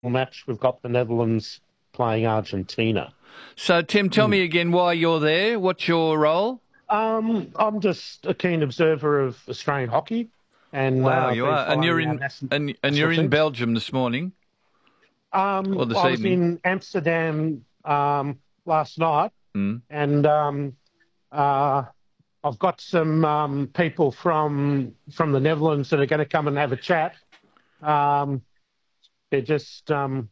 match. We've got the Netherlands playing Argentina. So, Tim, tell me again why you're there. What's your role? I'm just a keen observer of Australian hockey, and Wow, you been are, and you're following our in you're in teams. Belgium this morning or this I was evening. in Amsterdam last night, Mm. and I've got some people from the Netherlands that are going to come and have a chat. They're just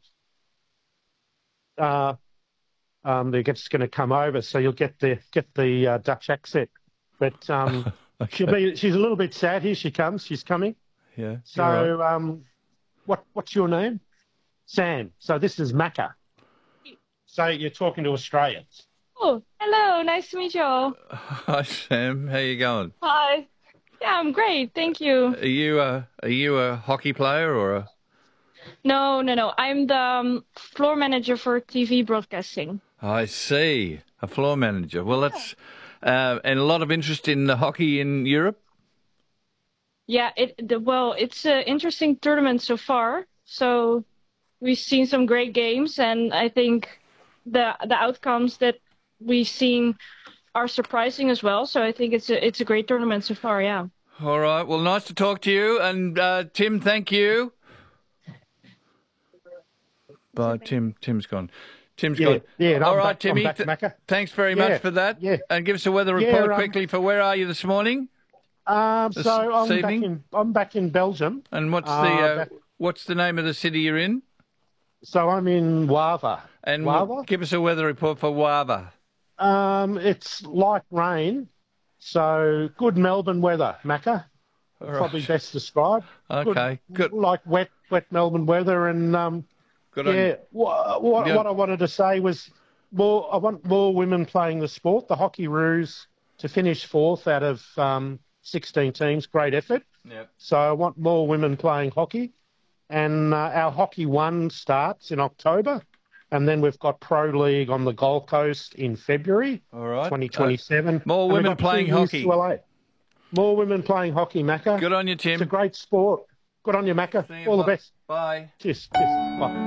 they're just going to come over, so you'll get the Dutch accent. But Okay. she's a little bit sad. Here she comes. She's coming. Yeah. You're right. So what's your name? Sam. So this is Macca. So you're talking to Australians. Oh, hello. Nice to meet you all. Hi, Sam. How you going? Hi. Yeah, I'm great. Thank you. Are you a hockey player or a? No. I'm the floor manager for TV broadcasting. I see, a floor manager. Well, that's and a lot of interest in the hockey in Europe. Yeah, it's an interesting tournament so far. So we've seen some great games, and I think the outcomes that we've seen are surprising as well. So I think it's a great tournament so far. Yeah. All right. Well, nice to talk to you, and Tim, thank you. Bye, Tim. Tim's gone. Tim's gone. Yeah. And All I'm right, back, Timmy. I'm back, Macca. Thanks very Yeah, much for that. yeah. And give us a weather report quickly for where are you this morning? So evening? I'm back in Belgium. And what's the name of the city you're in? So I'm in Wava. And Wava? give us a weather report for Wava. It's light rain, so good Melbourne weather, Macca. All right. Probably best described. Okay, good. Like wet Melbourne weather, and Good on yeah. you. What I wanted to say was I want more women playing the sport. The Hockey Roos to finish fourth out of 16 teams, great effort. Yep. So I want more women playing hockey, and our Hockey One starts in October. And then we've got Pro League on the Gold Coast in February, All right. 2027. More And we've women got playing 2 years hockey. to LA. More women playing hockey, Macca. Good on you, Tim. It's a great sport. Good on you, Macca. See you. All the Bye. best. Bye. Cheers. Bye.